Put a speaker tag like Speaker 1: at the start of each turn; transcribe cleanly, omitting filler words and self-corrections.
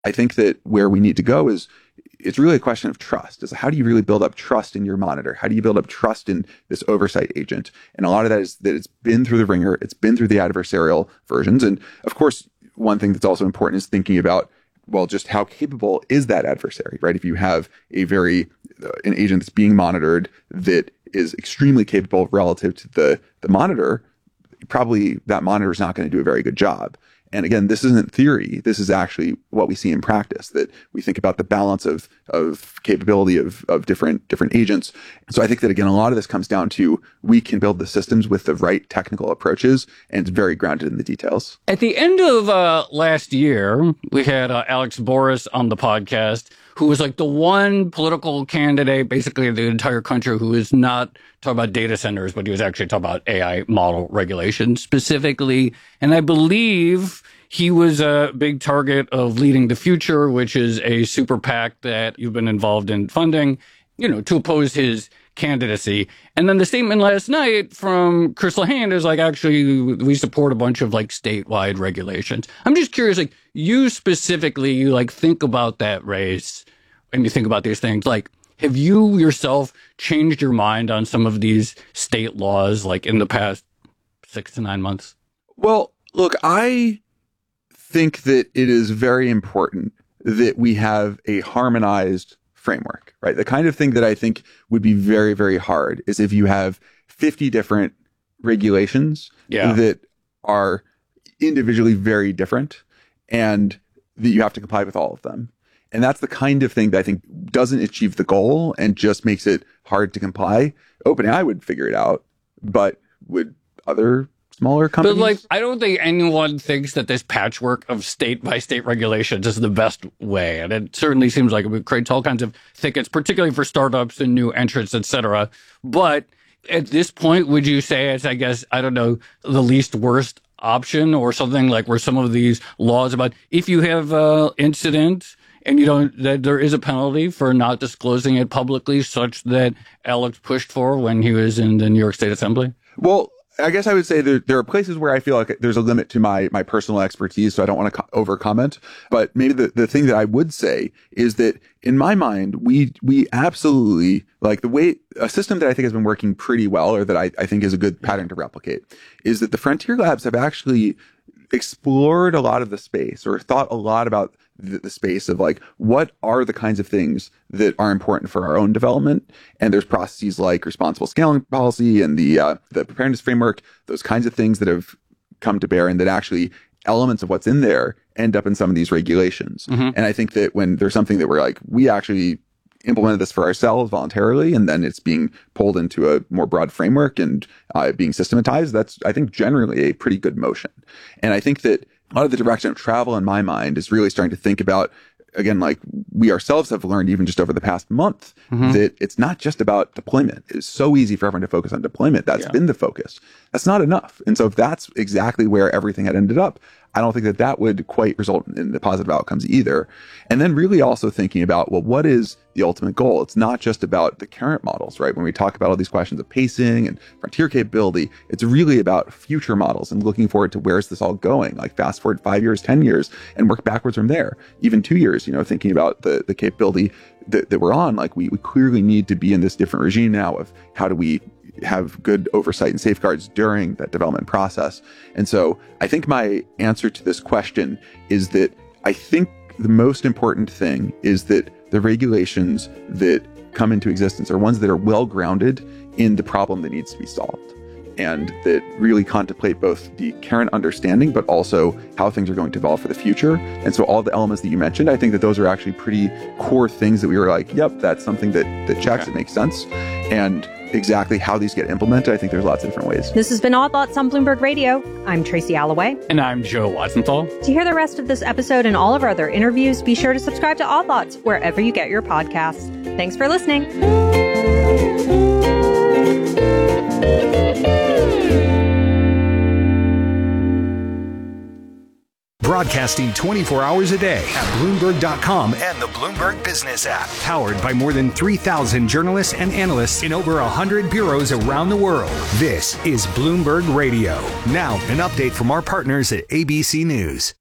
Speaker 1: I think that where we need to go is it's really a question of trust. Is how do you really build up trust in your monitor? How do you build up trust in this oversight agent? And a lot of that is that it's been through the ringer. It's been through the adversarial versions. And of course, one thing that's also important is thinking about, well, just how capable is that adversary, right? If you have an agent that's being monitored that is extremely capable relative to the monitor, probably that monitor is not going to do a very good job. And again, this isn't theory. This is actually what we see in practice, that we think about the balance of capability of different agents. So I think that, again, a lot of this comes down to we can build the systems with the right technical approaches, and it's very grounded in the details.
Speaker 2: At the end of last year, we had Alex Boris on the podcast, who was like the one political candidate, basically in the entire country, who is not talking about data centers, but he was actually talking about AI model regulation specifically. And I believe he was a big target of Leading the Future, which is a super PAC that you've been involved in funding, to oppose his candidacy. And then the statement last night from Chris Lehane is like, actually, we support a bunch of like statewide regulations. I'm just curious, like you specifically, you like think about that race and you think about these things, like, have you yourself changed your mind on some of these state laws, like in the past 6 to 9 months?
Speaker 1: Well, look, I think that it is very important that we have a harmonized framework, right? The kind of thing that I think would be very, very hard is if you have 50 different regulations that are individually very different and that you have to comply with all of them. And that's the kind of thing that I think doesn't achieve the goal and just makes it hard to comply. OpenAI would figure it out, but would other smaller companies?
Speaker 2: But like, I don't think anyone thinks that this patchwork of state by state regulations is the best way. And it certainly seems like it creates all kinds of thickets, particularly for startups and new entrants, et cetera. But at this point, would you say it's, I guess, I don't know, the least worst option or something like where some of these laws about if you have an incident and that there is a penalty for not disclosing it publicly, such that Alex pushed for when he was in the New York State Assembly?
Speaker 1: Well, I guess I would say there are places where I feel like there's a limit to my personal expertise, so I don't want to over comment. But maybe the thing that I would say is that in my mind, we absolutely, like, the way a system that I think has been working pretty well, or that I think is a good pattern to replicate, is that the Frontier Labs have actually explored a lot of the space, or thought a lot about the space of like, what are the kinds of things that are important for our own development? And there's processes like responsible scaling policy and the preparedness framework, those kinds of things that have come to bear, and that actually elements of what's in there end up in some of these regulations. Mm-hmm. And I think that when there's something that we're like, we actually implemented this for ourselves voluntarily, and then it's being pulled into a more broad framework and being systematized, that's, I think, generally a pretty good motion. And I think that a lot of the direction of travel in my mind is really starting to think about, again, like we ourselves have learned even just over the past month, mm-hmm. that it's not just about deployment. It's so easy for everyone to focus on deployment. That's been the focus. That's not enough. And so if that's exactly where everything had ended up, I don't think that would quite result in the positive outcomes either. And then really also thinking about, well, what is the ultimate goal? It's not just about the current models, right? When we talk about all these questions of pacing and frontier capability, it's really about future models and looking forward to where's this all going? Like fast forward 5 years, 10 years, and work backwards from there. Even 2 years, thinking about the capability that we're on. Like we clearly need to be in this different regime now of how do we have good oversight and safeguards during that development process. And so I think my answer to this question is that I think the most important thing is that the regulations that come into existence are ones that are well grounded in the problem that needs to be solved, and that really contemplate both the current understanding, but also how things are going to evolve for the future. And so all the elements that you mentioned, I think that those are actually pretty core things that we were like, yep, that's something that checks, it makes sense. And exactly how these get implemented, I think there's lots of different ways.
Speaker 3: This has been Odd Lots on Bloomberg Radio. I'm Tracy Alloway.
Speaker 2: And I'm Joe Wattenthal.
Speaker 3: To hear the rest of this episode and all of our other interviews, be sure to subscribe to Odd Lots wherever you get your podcasts. Thanks for listening.
Speaker 4: Broadcasting 24 hours a day at Bloomberg.com and the Bloomberg Business app. Powered by more than 3,000 journalists and analysts in over 100 bureaus around the world. This is Bloomberg Radio. Now, an update from our partners at ABC News.